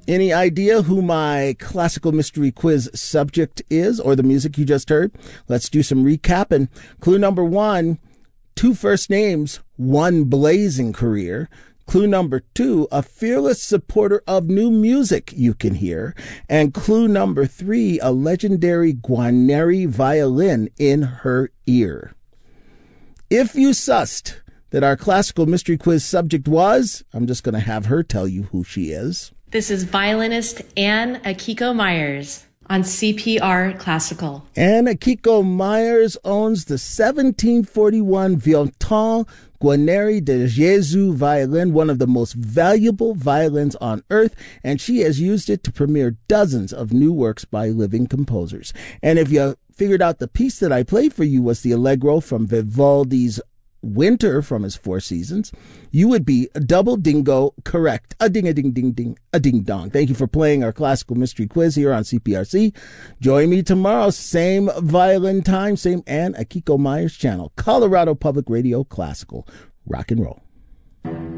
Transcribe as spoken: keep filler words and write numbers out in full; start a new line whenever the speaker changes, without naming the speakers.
Any idea who my classical mystery quiz subject is or the music you just heard? Let's do some recapping. Clue number one, two first names, one blazing career. Clue number two, a fearless supporter of new music you can hear. And clue number three, a legendary Guarneri violin in her ear. If you sussed that our classical mystery quiz subject was, I'm just going to have her tell you who she is.
This is violinist Anne Akiko Myers on C P R Classical.
Anne Akiko Myers owns the seventeen forty-one Violton Guarneri de Jesus violin, one of the most valuable violins on earth, and she has used it to premiere dozens of new works by living composers. And if you figured out the piece that I played for you was the Allegro from Vivaldi's Winter from his Four Seasons, you would be a double dingo correct. A ding, a ding, ding, ding, a ding dong. Thank you for playing our classical mystery quiz here on C P R C. Join me tomorrow, same violin time, same Anne Akiko Myers channel. Colorado Public Radio Classical. Rock and roll.